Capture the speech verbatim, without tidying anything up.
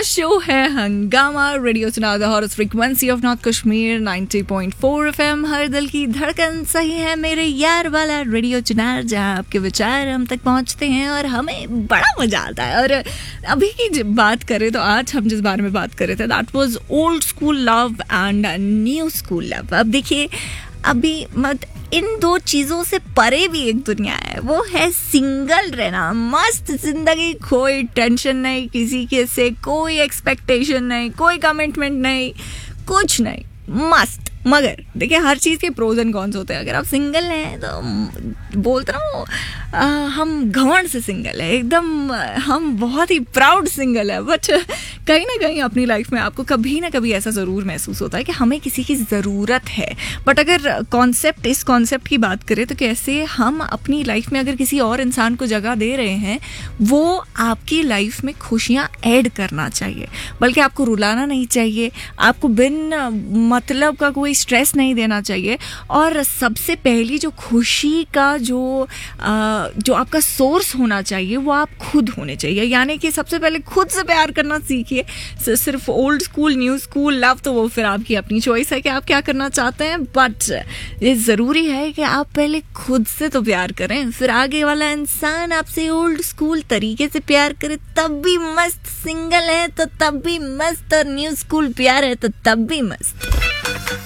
Show है हंगामा radio सुना the hot frequency of north Kashmir ninety point four FM. हर दिल की धड़कन सही है मेरे यार वाला रेडियो चुनार, जहां आपके विचार हम तक पहुंचते हैं और हमें बड़ा मजा आता है। और अभी की जब बात करें तो आज हम जिस बारे में बात कर रहे थे that was old school love and new school love. अब देखिए, अभी मत इन दो चीज़ों से परे भी एक दुनिया है, वो है सिंगल रहना। मस्त जिंदगी, कोई टेंशन नहीं, किसी के से कोई एक्सपेक्टेशन नहीं, कोई कमिटमेंट नहीं, कुछ नहीं, मस्त। मगर देखिए, हर चीज़ के प्रोज एंड कॉन्स होते हैं। अगर आप सिंगल हैं तो बोलते ना हम घमंड से सिंगल है, एकदम हम बहुत ही प्राउड सिंगल है। बट कहीं ना कहीं अपनी लाइफ में आपको कभी ना कभी ऐसा ज़रूर महसूस होता है कि हमें किसी की ज़रूरत है। बट अगर कॉन्सेप्ट इस कॉन्सेप्ट की बात करें तो कैसे हम अपनी लाइफ में अगर किसी और इंसान को जगह दे रहे हैं, वो आपकी लाइफ में खुशियाँ ऐड करना चाहिए, बल्कि आपको रुलाना नहीं चाहिए, आपको बिन मतलब का कोई स्ट्रेस नहीं देना चाहिए। और सबसे पहली जो खुशी का जो आ, जो आपका सोर्स होना चाहिए वो आप खुद होने चाहिए। यानी कि सबसे पहले खुद से प्यार करना सीखिए। सिर्फ old school new school love तो वो फिर आपकी अपनी चॉइस है कि आप क्या करना चाहते हैं। बट ये ज़रूरी है कि आप पहले खुद से तो प्यार करें, फिर आगे वाला इंसान आपसे ओल्ड स्कूल तरीके से प्यार करे तब भी मस्त। सिंगल है तो तब भी मस्त, और न्यू स्कूल प्यार है तो तब भी मस्त।